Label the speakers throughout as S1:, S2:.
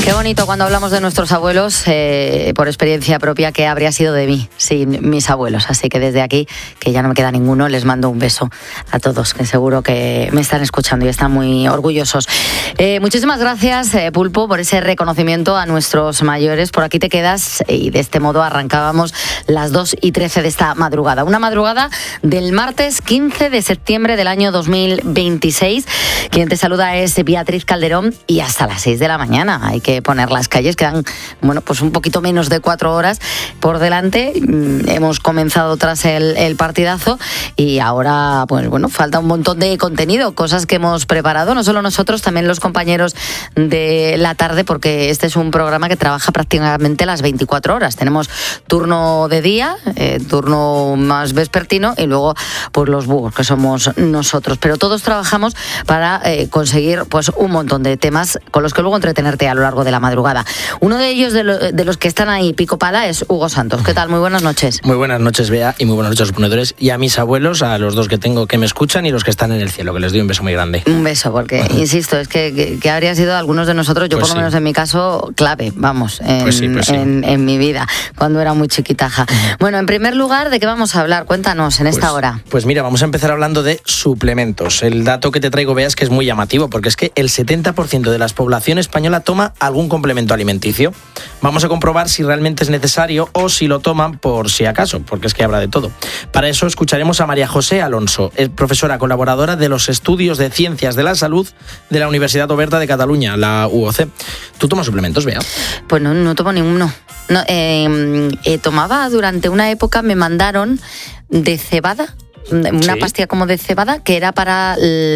S1: Qué bonito cuando hablamos de nuestros abuelos, por experiencia propia, que habría sido de mí sin mis abuelos. Así que desde aquí, que ya no me queda ninguno, les mando un beso a todos, que seguro que me están escuchando y están muy orgullosos. Muchísimas gracias, Pulpo, por ese reconocimiento a nuestros mayores. Por aquí te quedas y de este modo arrancábamos las 2:13 de esta madrugada. Una madrugada del martes 15 de septiembre del año 2026. Quien te saluda es Beatriz Calderón y hasta las 6 de la mañana hay que poner las calles. Quedan, pues un poquito menos de 4 horas por delante. Hemos comenzado tras el partidazo y ahora, falta un montón de contenido, cosas que hemos preparado, no solo nosotros, también los compañeros de la tarde, porque este es un programa que trabaja prácticamente las 24 horas. Tenemos turno de día, turno más vespertino y luego pues los búhos, que somos nosotros. Pero todos trabajamos para conseguir pues un montón de temas con los que luego entretenerte a lo largo de la madrugada. Uno de ellos, de los que están ahí pico pala, es Hugo Santos. ¿Qué tal? Muy buenas noches.
S2: Muy buenas noches, Bea, y muy buenas noches a los ponedores y a mis abuelos, a los dos que tengo que me escuchan y los que están en el cielo, que les doy un beso muy grande.
S1: Un beso, porque, insisto, es que habría sido algunos de nosotros, yo pues por lo menos en mi caso, clave, en mi vida, cuando era muy chiquitaja. Bueno, en primer lugar, ¿de qué vamos a hablar? Cuéntanos en esta hora.
S2: Pues mira, vamos a empezar hablando de suplementos. El dato que te traigo, Bea, es que es muy llamativo, porque es que el 70% de la población española toma algún complemento alimenticio. Vamos a comprobar si realmente es necesario o si lo toman por si acaso, porque es que habrá de todo. Para eso escucharemos a María José Alonso, profesora colaboradora de los estudios de Ciencias de la Salud de la Universidad Oberta de Cataluña, la UOC. ¿Tú tomas suplementos, Bea?
S1: Pues no tomo ninguno. No, tomaba durante una época, me mandaron de cebada, una pastilla como de cebada, que era para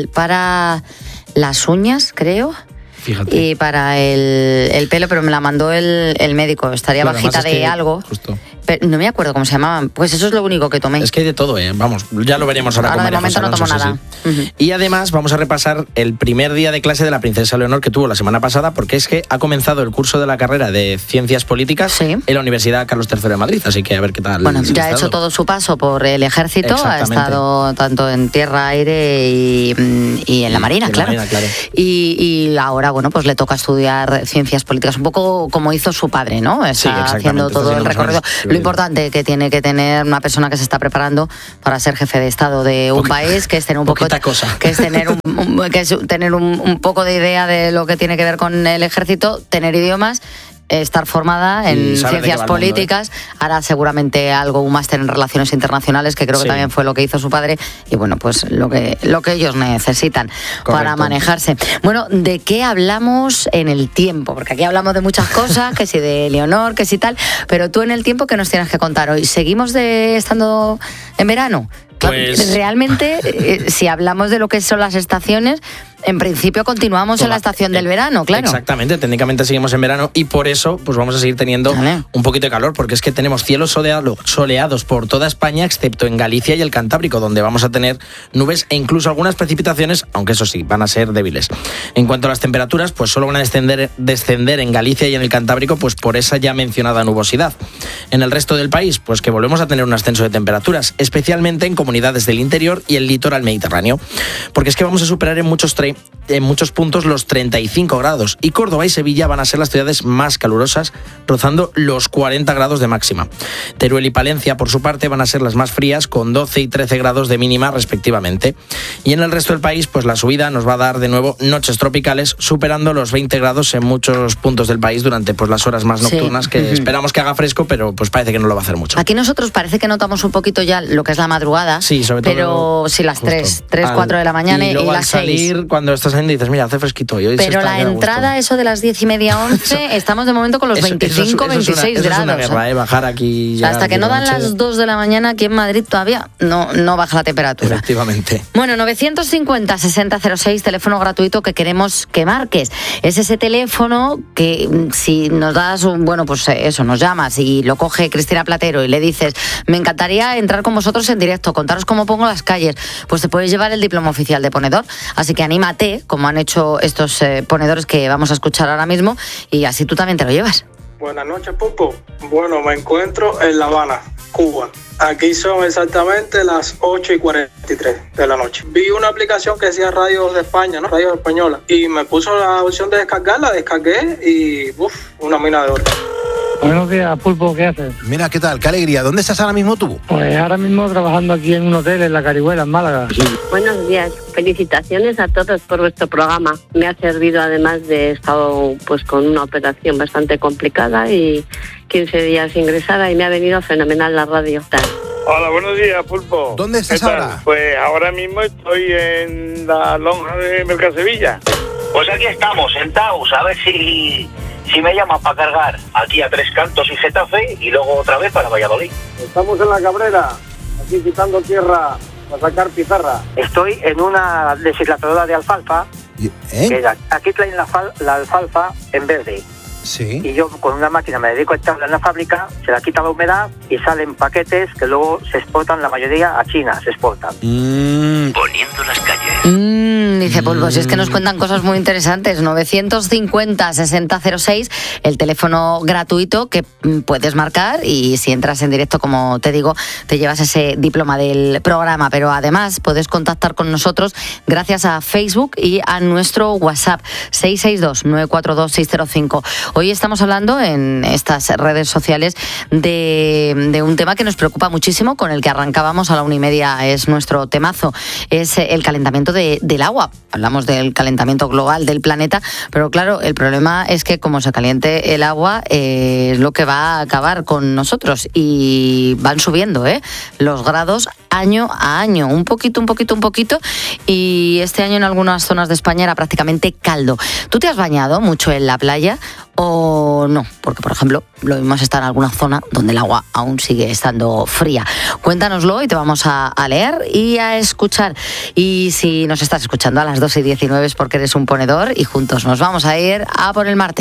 S1: las uñas, creo.
S2: Fíjate.
S1: Y para el pelo, pero me la mandó el médico. Estaría bajita de algo.
S2: Justo.
S1: Pero no me acuerdo cómo se llamaban. Pues eso es lo único que tomé.
S2: Es que hay de todo, Vamos, ya lo veremos ahora con María José Alonso.
S1: De momento no tomo nada.
S2: Sí. Y además vamos a repasar el primer día de clase de la princesa Leonor que tuvo la semana pasada, porque es que ha comenzado el curso de la carrera de Ciencias Políticas en la Universidad Carlos III de Madrid. Así que a ver qué tal.
S1: Bueno, ya ha hecho todo su paso por el ejército. Ha estado tanto en tierra, aire y en la marina, claro. Y ahora, pues le toca estudiar Ciencias Políticas, un poco como hizo su padre, ¿no? Está haciendo todo el recorrido. Lo importante que tiene que tener una persona que se está preparando para ser jefe de Estado de un país, que es tener un poco que es tener un poco de idea de lo que tiene que ver con el ejército, tener idiomas, estar formada en ciencias políticas, hará seguramente un máster en relaciones internacionales, que creo que también fue lo que hizo su padre, y pues lo que ellos necesitan para manejarse. Bueno, ¿de qué hablamos en el tiempo? Porque aquí hablamos de muchas cosas, que si de Leonor, que si tal, pero tú en el tiempo, ¿qué nos tienes que contar hoy? ¿Seguimos estando en verano? Pues realmente, si hablamos de lo que son las estaciones, en principio continuamos en la estación del verano, claro.
S2: Exactamente, técnicamente seguimos en verano y por eso pues vamos a seguir teniendo un poquito de calor, porque es que tenemos cielos soleados por toda España, excepto en Galicia y el Cantábrico, donde vamos a tener nubes e incluso algunas precipitaciones, aunque eso sí, van a ser débiles. En cuanto a las temperaturas, pues solo van a descender en Galicia y en el Cantábrico, pues por esa ya mencionada nubosidad. En el resto del país, pues que volvemos a tener un ascenso de temperaturas, especialmente en comunidades del interior y el litoral mediterráneo, porque es que vamos a superar en muchos puntos los 35 grados y Córdoba y Sevilla van a ser las ciudades más calurosas, rozando los 40 grados de máxima. Teruel y Palencia, por su parte, van a ser las más frías, con 12 y 13 grados de mínima respectivamente. Y en el resto del país, pues la subida nos va a dar de nuevo noches tropicales, superando los 20 grados en muchos puntos del país durante las horas más nocturnas, que esperamos que haga fresco, pero pues parece que no lo va a hacer mucho.
S1: Aquí nosotros parece que notamos un poquito ya lo que es la madrugada,
S2: sobre todo,
S1: pero sí las 3, 4 de la mañana y las 6.
S2: Cuando estás saliendo dices, mira, hace fresquito hoy.
S1: Pero la entrada, eso de las 10:30, 11, estamos de momento con los 25, 26 grados.
S2: Es una guerra, bajar aquí.
S1: Hasta que no dan las 2 de la mañana aquí en Madrid todavía no baja la temperatura.
S2: Efectivamente.
S1: Bueno, 950-6006, teléfono gratuito que queremos que marques. Es ese teléfono que si nos das nos llamas y lo coge Cristina Platero y le dices, me encantaría entrar con vosotros en directo, contaros cómo pongo las calles, pues te puedes llevar el diploma oficial de ponedor. Así que anímate, como han hecho estos ponedores que vamos a escuchar ahora mismo, y así tú también te lo llevas.
S3: Buenas noches, Pulpo. Bueno, me encuentro en La Habana. Cuba. Aquí son exactamente las 8:43 de la noche. Vi una aplicación que decía Radios de España, ¿no? Radios Española. Y me puso la opción de descargarla, descargué y una mina de oro.
S4: Buenos días, Pulpo, ¿qué haces?
S5: Mira, ¿qué tal? Qué alegría. ¿Dónde estás ahora mismo tú?
S4: Pues ahora mismo trabajando aquí en un hotel en La Carihuela, en Málaga. Sí.
S6: Buenos días. Felicitaciones a todos por vuestro programa. Me ha servido, además de estado pues con una operación bastante complicada y 15 días ingresada, y me ha venido fenomenal la radio.
S7: Hola, buenos días, Pulpo.
S5: ¿Dónde estás ahora?
S7: Pues ahora mismo estoy en la lonja de Mercasevilla.
S8: Pues aquí estamos, sentados, a ver si me llaman para cargar aquí a Tres Cantos y Getafe y luego otra vez para Valladolid.
S7: Estamos en la Cabrera, aquí quitando tierra para sacar pizarra.
S8: Estoy en una legisladora de alfalfa. Que aquí traen la alfalfa en verde.
S5: Sí.
S8: Y yo con una máquina me dedico a echarla en la fábrica, se la quita la humedad y salen paquetes que luego se exportan, la mayoría a China se exportan. Poniendo las calles.
S1: Dice Pulpo, si es que nos cuentan cosas muy interesantes. 950-6006, el teléfono gratuito que puedes marcar, y si entras en directo, como te digo, te llevas ese diploma del programa. Pero además puedes contactar con nosotros gracias a Facebook y a nuestro WhatsApp 662-942-605. Hoy estamos hablando en estas redes sociales de un tema que nos preocupa muchísimo, con el que arrancábamos a la 1:30, es nuestro temazo, es el calentamiento del agua. Hablamos del calentamiento global del planeta, pero claro, el problema es que como se caliente el agua, es lo que va a acabar con nosotros, y van subiendo los grados año a año, un poquito, y este año en algunas zonas de España era prácticamente caldo. ¿Tú te has bañado mucho en la playa o no? Porque, por ejemplo, lo mismo está en alguna zona donde el agua aún sigue estando fría. Cuéntanoslo y te vamos a leer y a escuchar. Y si nos estás escuchando a las 2:19 es porque eres un ponedor, y juntos nos vamos a ir a por el martes.